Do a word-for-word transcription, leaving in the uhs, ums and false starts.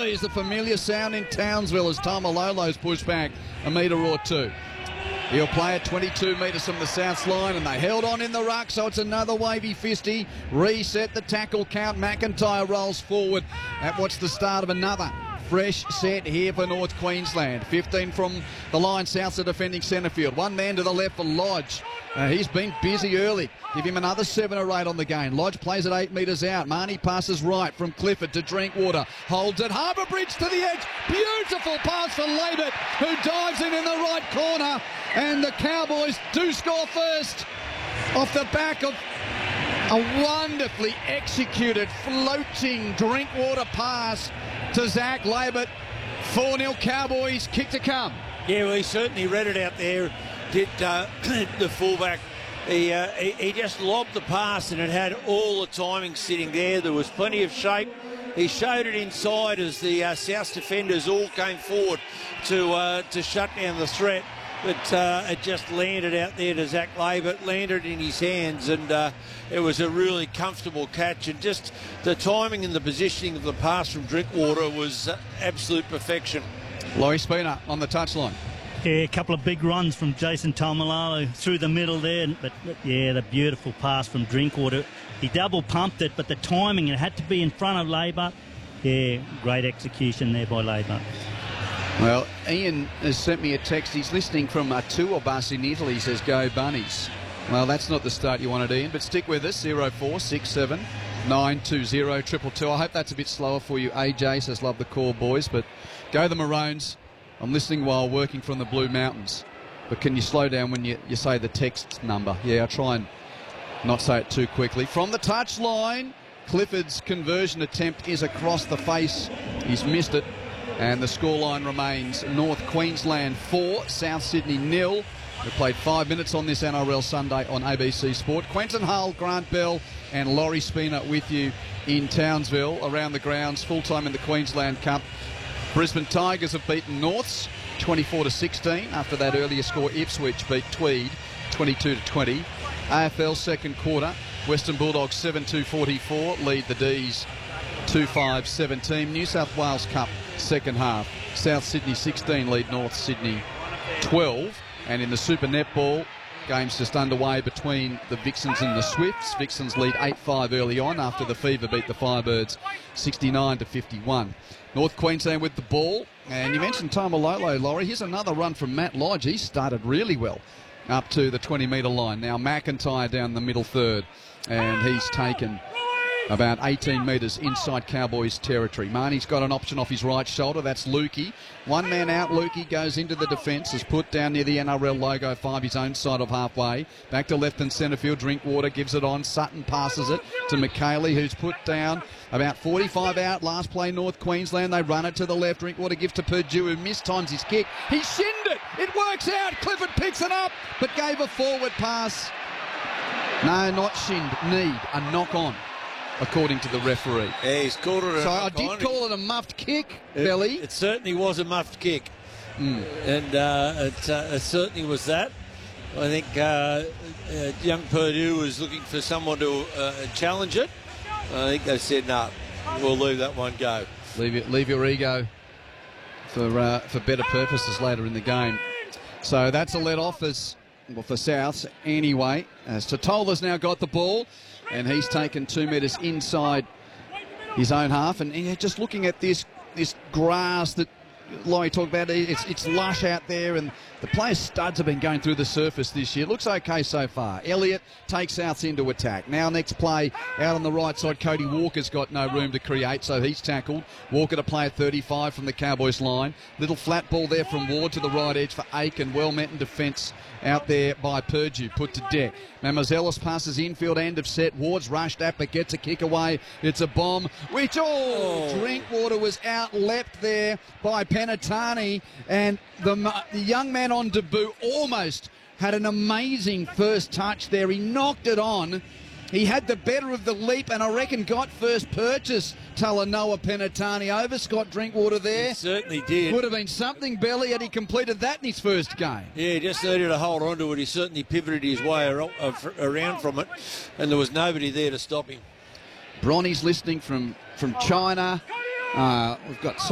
there's the familiar sound in Townsville as Taumalolo's pushed back a metre or two. He'll play at twenty-two metres from the south line, and they held on in the ruck, so it's another wavy fisty. Reset the tackle count. McIntyre rolls forward at what's the start of another fresh set here for North Queensland. fifteen from the line, south to defending centre field. One man to the left for Lodge. Uh, he's been busy early. Give him another seven or eight on the game. Lodge plays at eight metres out. Marnie passes right from Clifford to Drinkwater. Holds it. Harbour Bridge to the edge. Beautiful pass for Labert, who dives in in the right corner. And the Cowboys do score first off the back of a wonderfully executed floating Drinkwater pass to Zach Labert. four nil Cowboys, kick to come. Yeah, well, he certainly read it out there, did uh, the fullback. He, uh, he, he just lobbed the pass and it had all the timing sitting there. There was plenty of shape. He showed it inside as the uh, South defenders all came forward to uh, to shut down the threat. But uh, it just landed out there to Zach Labert, landed in his hands, and uh, it was a really comfortable catch. And just the timing and the positioning of the pass from Drinkwater was uh, absolute perfection. Laurie Spina on the touchline. Yeah, a couple of big runs from Jason Taumalolo through the middle there. But, but yeah, the beautiful pass from Drinkwater. He double pumped it, but the timing, it had to be in front of Labert. Yeah, great execution there by Labert. Well, Ian has sent me a text. He's listening from a tour bus in Italy. He says, go Bunnies. Well, that's not the start you wanted, Ian, but stick with us. oh four six seven nine two oh two two two. I hope that's a bit slower for you. A J says, love the call, boys, but go the Maroons. I'm listening while working from the Blue Mountains. But can you slow down when you, you say the text number? Yeah, I'll try and not say it too quickly. From the touchline, Clifford's conversion attempt is across the face. He's missed it. And the scoreline remains North Queensland four, South Sydney nil. We played five minutes on this N R L Sunday on A B C Sport. Quentin Hull, Grant Bell and Laurie Spina with you in Townsville around the grounds, full-time in the Queensland Cup. Brisbane Tigers have beaten Norths twenty-four to sixteen. After that earlier score, Ipswich beat Tweed twenty-two to twenty. A F L second quarter, Western Bulldogs seven two forty-four lead the D's two five seventeen. New South Wales Cup second half, South Sydney sixteen lead North Sydney twelve. And in the Super Netball, games just underway between the Vixens and the Swifts. Vixens lead eight five early on after the Fever beat the Firebirds sixty-nine to fifty-one. North Queensland with the ball. And you mentioned Taumalolo, Laurie. Here's another run from Matt Lodge. He started really well up to the twenty metre line. Now McIntyre down the middle third. And he's taken about eighteen metres inside Cowboys territory. Marnie's got an option off his right shoulder. That's Lukey. One man out. Lukey goes into the defence. Is put down near the N R L logo five, his own side of halfway. Back to left and centre field. Drinkwater gives it on. Sutton passes it to McKaylee, who's put down about forty-five out. Last play North Queensland. They run it to the left. Drinkwater gives to Purdue, who mistimes his kick. He shinned it. It works out. Clifford picks it up, but gave a forward pass. No, not shinned. Need a knock on, according to the referee. Yeah, he's called it a So I knock did on. call it a muffed kick, It, Belly. it certainly was a muffed kick. Mm. And uh, it, uh, it certainly was that. I think uh, uh, young Purdue was looking for someone to uh, challenge it. I think they said, no, we'll leave that one go. Leave your, leave your ego for uh, for better purposes later in the game. So that's a let-off as, well, for Souths anyway. As Totola's now got the ball, and he's taken two metres inside his own half. And yeah, just looking at this this grass that Laurie talked about, it's, it's lush out there, and the players' studs have been going through the surface this year. It looks okay so far. Elliott takes Souths into attack. Now next play out on the right side, Cody Walker's got no room to create, so he's tackled. Walker to play at thirty-five from the Cowboys line. Little flat ball there from Ward to the right edge for Aiken. Well met in defence out there by Purdue, put to deck. Mamazelis passes infield, end of set. Ward's rushed at but gets a kick away. It's a bomb, which, oh, oh. Drinkwater was out-leapt there by Penatani, and the, the young man on debut almost had an amazing first touch there. He knocked it on. He had the better of the leap and I reckon got first purchase, Talanoa Penatani over Scott Drinkwater there. He certainly did. Would have been something, Belly, had he completed that in his first game. Yeah, he just needed to hold on to it. He certainly pivoted his way around from it, and there was nobody there to stop him. Bronny's listening from, from China. Uh, we've got